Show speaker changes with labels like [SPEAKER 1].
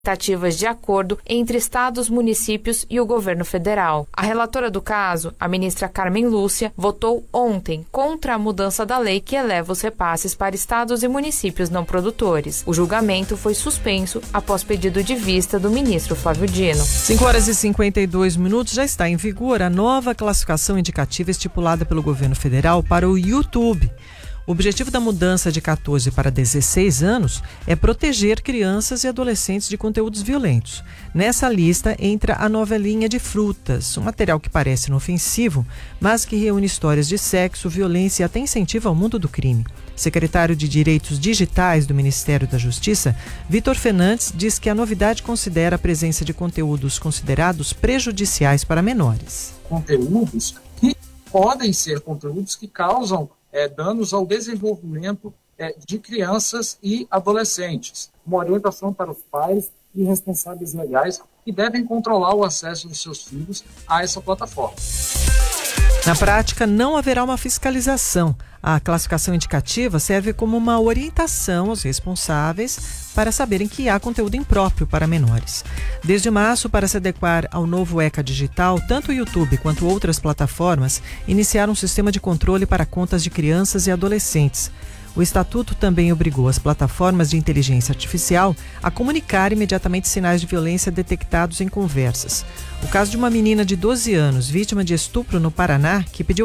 [SPEAKER 1] tentativas de acordo entre estados, municípios e o governo federal. A relatora do caso, a ministra Carmen Lúcia, votou ontem contra a mudança da lei que eleva os repasses para estados e municípios não produtores. O julgamento foi suspenso após pedido de vista do ministro Flávio Dino.
[SPEAKER 2] 5h52, já está em vigor a nova classificação indicativa estipulada pelo governo federal para o YouTube. O objetivo da mudança de 14 para 16 anos é proteger crianças e adolescentes de conteúdos violentos. Nessa lista entra a nova linha de frutas, um material que parece inofensivo, mas que reúne histórias de sexo, violência e até incentiva ao mundo do crime. Secretário de Direitos Digitais do Ministério da Justiça, Vitor Fernandes, diz que a novidade considera a presença de conteúdos considerados prejudiciais para menores.
[SPEAKER 3] Conteúdos que podem ser conteúdos que causam danos ao desenvolvimento de crianças e adolescentes. Uma orientação para os pais e responsáveis legais que devem controlar o acesso dos seus filhos a essa plataforma.
[SPEAKER 2] Na prática, não haverá uma fiscalização. A classificação indicativa serve como uma orientação aos responsáveis para saberem que há conteúdo impróprio para menores. Desde março, para se adequar ao novo ECA digital, tanto o YouTube quanto outras plataformas iniciaram um sistema de controle para contas de crianças e adolescentes. O Estatuto também obrigou as plataformas de inteligência artificial a comunicar imediatamente sinais de violência detectados em conversas. O caso de uma menina de 12 anos, vítima de estupro no Paraná, que pediu